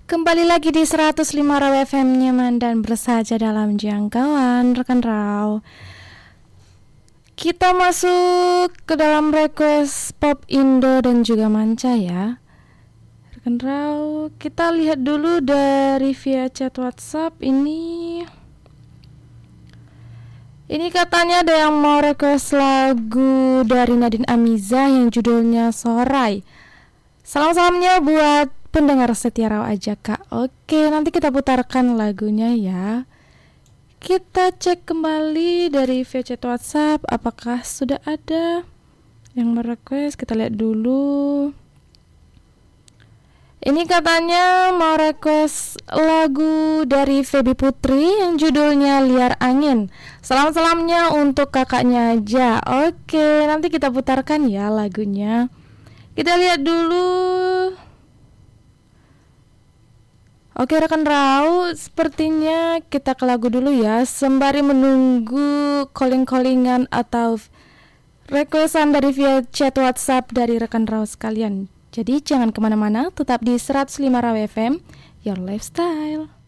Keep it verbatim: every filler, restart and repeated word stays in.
Kembali lagi di seratus lima Raw F M, nyaman dan bersahaja dalam jangkauan rekan Raw. Kita masuk ke dalam request pop Indo dan juga manca ya rekan Raw. Kita lihat dulu dari via chat WhatsApp ini. Ini katanya ada yang mau request lagu dari Nadine Amiza yang judulnya Sorai. Salam-salamnya buat pendengar setia Raw aja kak. Oke, nanti kita putarkan lagunya ya. Kita cek kembali dari via chat WhatsApp, apakah sudah ada yang merequest. Kita lihat dulu. Ini katanya mau request lagu dari Feby Putri yang judulnya Liar Angin. Salam-salamnya untuk kakaknya aja. Oke, nanti kita putarkan ya lagunya. Kita lihat dulu. Oke rekan Raw, sepertinya kita ke lagu dulu ya, sembari menunggu calling-callingan atau requestan dari via chat WhatsApp dari rekan Raw sekalian. Jadi jangan kemana-mana, tetap di seratus lima Raw F M, Your Lifestyle.